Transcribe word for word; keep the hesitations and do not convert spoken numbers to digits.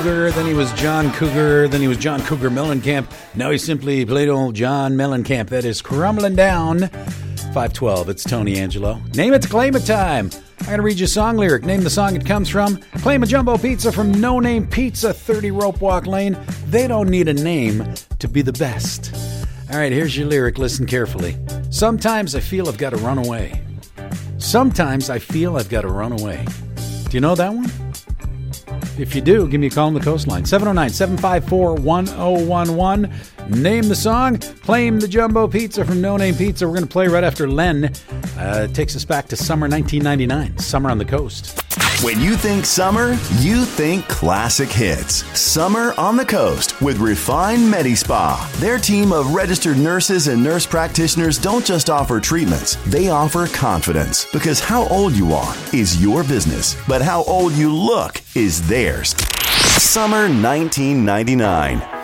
Cougar, then he was John Cougar, then he was John Cougar Mellencamp. Now he's simply plain old John Mellencamp. That is Crumbling Down. five twelve, it's Tony Angelo. Name it, claim it time. I'm going to read you a song lyric. Name the song it comes from. Claim a jumbo pizza from No Name Pizza, thirty Rope Walk Lane. They don't need a name to be the best. All right, here's your lyric. Listen carefully. Sometimes I feel I've got to run away. Sometimes I feel I've got to run away. Do you know that one? If you do, give me a call on the coastline. seven oh nine, seven five four, one oh one one. Name the song. Claim the jumbo pizza from No Name Pizza. We're going to play right after Len. Uh, it takes us back to summer nineteen ninety-nine. Summer on the Coast. When you think summer, you think classic hits. Summer on the Coast with Refine Medi-Spa. Their team of registered nurses and nurse practitioners don't just offer treatments, they offer confidence. Because how old you are is your business, but how old you look is theirs. Summer nineteen ninety-nine.